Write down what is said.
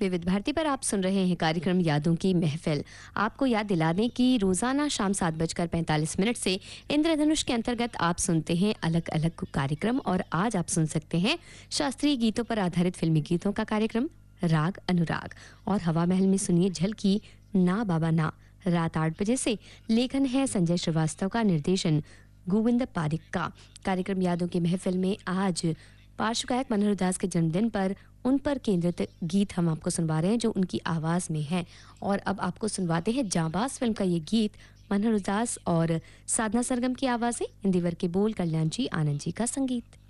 विविध भारती पर आप सुन रहे हैं कार्यक्रम यादों की महफिल। आपको याद दिला दें कि रोजाना शाम 7:45 से इंद्रधनुष के अंतर्गत आप सुनते हैं अलग अलग कार्यक्रम, और आज आप सुन सकते हैं शास्त्रीय गीतों पर आधारित फिल्मी गीतों का कार्यक्रम राग अनुराग। और हवा महल में सुनिए झलकी ना बाबा ना। रात 8 बजे से लेखन है संजय श्रीवास्तव का, निर्देशन गोविंद पारिक का। कार्यक्रम यादों की महफिल में आज पार्श्व गायक मनोहर दास के जन्मदिन पर उन पर केंद्रित गीत हम आपको सुनवा रहे हैं जो उनकी आवाज में है। और अब आपको सुनवाते हैं जाबाज फिल्म का ये गीत, मनोहर दास और साधना सरगम की आवाजें, हिंदी वर्ग के बोल कल्याण जी आनंद जी का संगीत।